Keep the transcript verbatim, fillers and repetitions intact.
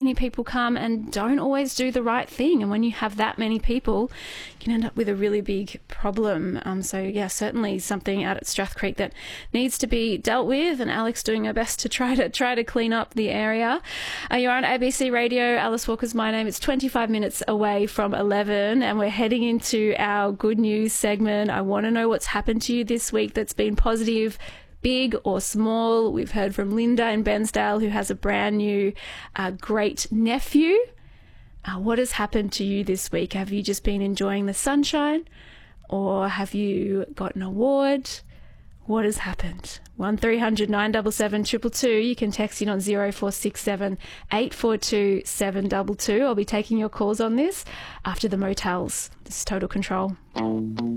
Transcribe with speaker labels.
Speaker 1: many people come and don't always do the right thing. And when you have that many people, you can end up with a really big problem. Um, so, yeah, certainly something out at Strath Creek that needs to be dealt with, and Alex doing her best to try to try to clean up the area. Uh, you're on A B C Radio. Alice Walker's my name. It's twenty-five minutes away from eleven, and we're heading into our good news segment. I want to know what's happened to you this week that's been positive, big or small. We've heard from Linda in Bensdale, who has a brand new uh, great nephew. Uh, what has happened to you this week? Have you just been enjoying the sunshine, or have you got an award? What has happened? one three hundred nine seven seven two two two. You can text in on zero four six seven eight four two seven two two. I'll be taking your calls on this after the Motels. This is Total Control.